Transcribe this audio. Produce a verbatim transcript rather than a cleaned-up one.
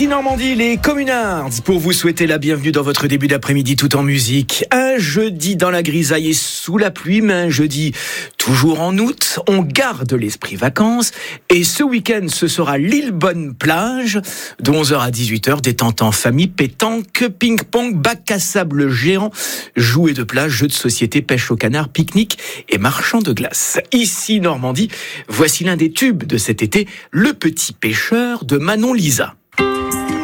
Normandie, les communards, pour vous souhaiter la bienvenue dans votre début d'après-midi tout en musique. Un jeudi dans la grisaille et sous la pluie, mais un jeudi toujours en août. On garde l'esprit vacances et ce week-end, ce sera l'île Bonne-Plage, de onze heures à dix-huit heures, détente en famille, pétanque, ping-pong, bac à sable géant, jouets de plage, jeux de société, pêche au canard, pique-nique et marchand de glace. Ici Normandie, voici l'un des tubes de cet été, Le Petit Pêcheur de Manon Lisa.